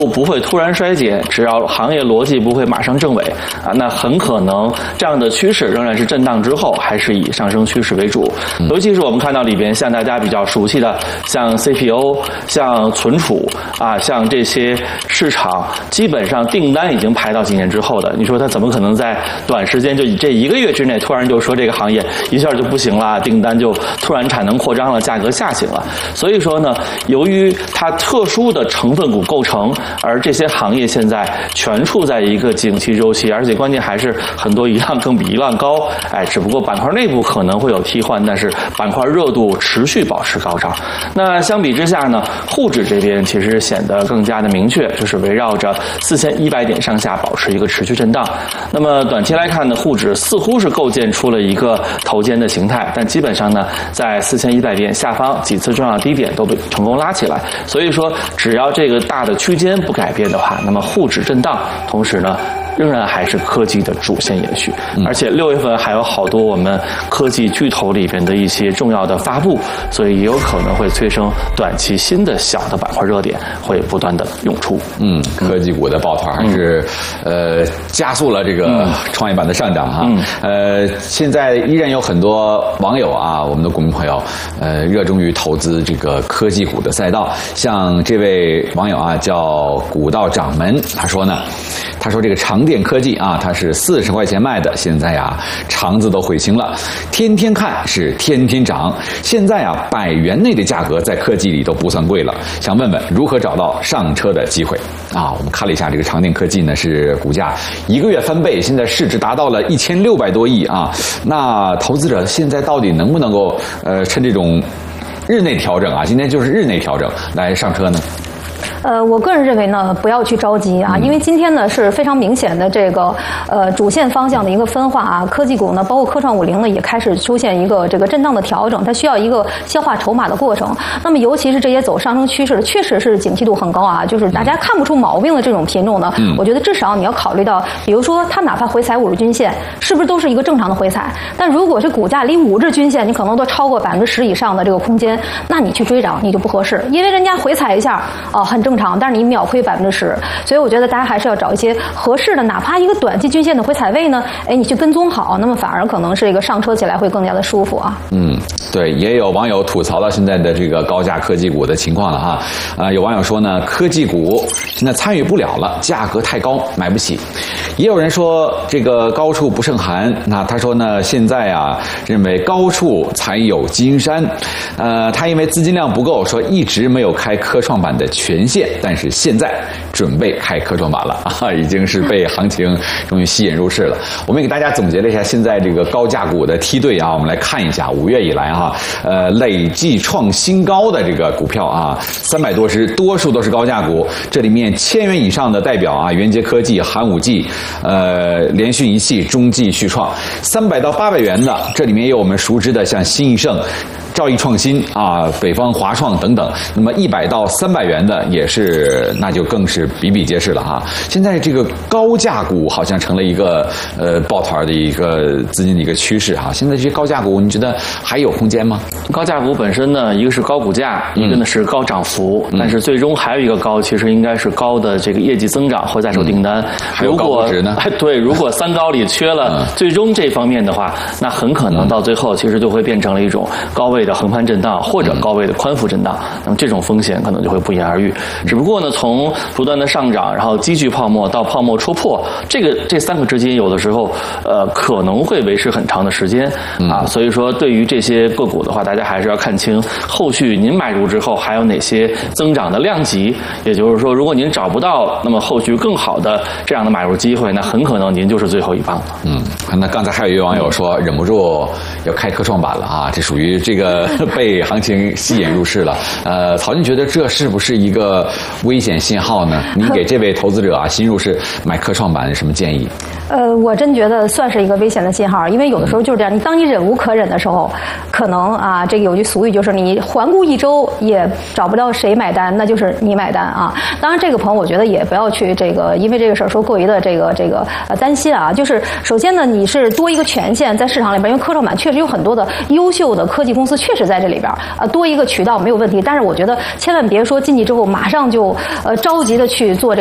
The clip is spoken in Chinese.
不会突然衰减，只要行业逻辑不会马上正尾啊，那很可能这样的趋势仍然是震荡之后还是以上升趋势为主。尤其是我们看到里边像大家比较熟悉的，像 CPO、像存储啊，像这些市场基本上订单已经排到几年之后的，你说它怎么可能在短时间就以这1个月之内突然就说这个行业一下就不行了，订单就突然产能扩张了，价格下行了？所以说呢，由于它特殊的成分股构成，而这些行业现在全处在一个景气周期，而且关键还是很多一浪更比一浪高，只不过板块内部可能会有替换，但是板块热度持续保持高涨。那相比之下呢，沪指这边其实显得更加的明确，就是围绕着4100点上下保持一个持续震荡。那么短期来看呢，沪指似乎是构建出了一个头肩的形态，但基本上呢，在4100点下方几次重要低点都被成功拉起来，所以说只要这个大的区间不改变的话，那么沪指震荡，同时呢仍然还是科技的主线延续，而且6月份还有好多我们科技巨头里边的一些重要的发布，所以也有可能会催生短期新的小的板块热点会不断的涌出。 科技股的抱团还是加速了这个创业板的上涨哈。现在依然有很多网友啊，我们的股民朋友热衷于投资这个科技股的赛道，像这位网友啊叫古道掌门，他说这个长电科技啊，它是40块钱卖的，现在啊肠子都悔青了，天天看是天天涨，现在啊100元内的价格在科技里都不算贵了，想问问如何找到上车的机会啊？我们看了一下这个长电科技呢，是股价1个月翻倍，现在市值达到了1600多亿啊。那投资者现在到底能不能够趁这种日内调整啊，今天就是日内调整来上车呢？ 我个人认为呢，不要去着急啊，因为今天呢是非常明显的这个主线方向的一个分化啊，科技股呢，包括科创50呢，也开始出现一个这个震荡的调整，它需要一个消化筹码的过程。那么尤其是这些走上升趋势的，确实是景气度很高啊，就是大家看不出毛病的这种品种呢，我觉得至少你要考虑到，比如说它哪怕回踩50日均线，是不是都是一个正常的回踩？但如果是股价离5日均线，你可能都超过10%以上的这个空间，那你去追涨你就不合适，因为人家回踩一下很正常，但是你秒亏10%，所以我觉得大家还是要找一些合适的，哪怕一个短期均线的回踩位呢，你去跟踪好，那么反而可能是一个上车起来会更加的舒服啊。 对，也有网友吐槽了现在的这个高价科技股的情况了哈。有网友说呢，科技股现在参与不了了，价格太高，买不起。也有人说这个高处不胜寒，那他说呢，现在啊认为高处才有金山。他因为资金量不够，说一直没有开科创板的权限，但是现在准备开科创板了啊，已经是被行情终于吸引入市了。我们给大家总结了一下现在这个高价股的梯队啊，我们来看一下5月以来哈，累计创新高的这个股票啊，300多只，多数都是高价股。这里面1000元以上的代表啊，元捷科技、寒武纪、联讯仪器、中继续创；300到800元的，这里面也有我们熟知的像新易盛、兆易创新啊、北方华创等等。那么100到300元的也是，那就更是比比皆是了哈。现在这个高价股好像成了一个抱团的一个资金的一个趋势哈。现在这些高价股，你觉得还有空间吗？ 高价股本身呢，一个是高股价，一个呢是高涨幅，但是最终还有一个高，其实应该是高的这个业绩增长和在手订单。 还有高估值呢？ 对，如果3高里缺了最终这方面的话，那很可能到最后其实就会变成了一种高位的横盘震荡或者高位的宽幅震荡，那么这种风险可能就会不言而喻。只不过呢，从不断的上涨，然后积聚泡沫到泡沫戳破，这3个之间有的时候可能会维持很长的时间啊。所以说对于这些个股的话，大家还是要看清后续您买入之后还有哪些增长的量级。也就是说，如果您找不到那么后续更好的这样的买入机会，那很可能您就是最后一棒了。 那刚才还有一位网友说忍不住要开科创板了啊，这属于这个被行情吸引入市了。曹军觉得这是不是一个危险信号呢？您给这位投资者啊新入市买科创板有什么建议？ 我真觉得算是一个危险的信号，因为有的时候就是这样，当你忍无可忍的时候，可能啊，这个有句俗语就是你环顾一周也找不到谁买单，那就是你买单啊。当然，这个朋友我觉得也不要去这个因为这个事儿说过于的这个担心啊。就是首先呢，你是多一个权限在市场里边，因为科创板确实有很多的优秀的科技公司确实在这里边多一个渠道没有问题，但是我觉得千万别说进去之后马上就着急的去做这